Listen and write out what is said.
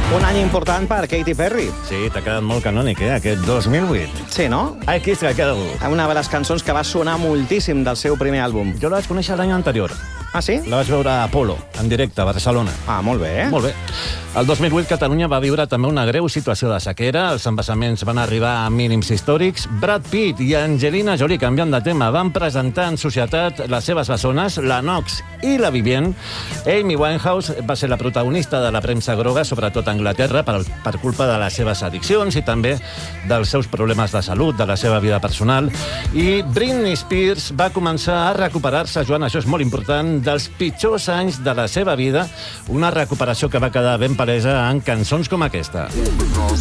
Un any important per Katy Perry. Sí, t'ha quedat molt canònic, aquest 2008. Sí, no? I Kiss a Girl. Una de les cançons que va sonar moltíssim del seu primer àlbum. Jo la vaig conèixer l'any anterior. Ah, sí? La vaig veure a Apolo, en directe, a Barcelona. Ah, molt bé. Molt bé. El 2008 Catalunya va viure també una greu situació de sequera, els embassaments van arribar a mínims històrics. Brad Pitt i Angelina Jolie, canviant de tema, van presentar en societat les seves bessones, la Knox i la Vivienne. Amy Winehouse va ser la protagonista de la premsa groga, sobretot a Anglaterra, per culpa de les seves addiccions i també dels seus problemes de salut, de la seva vida personal. I Britney Spears va començar a recuperar-se, Joan, això és molt important, dels pitjors anys de la seva vida, una recuperació que va quedar ben palesa en cançons com aquesta.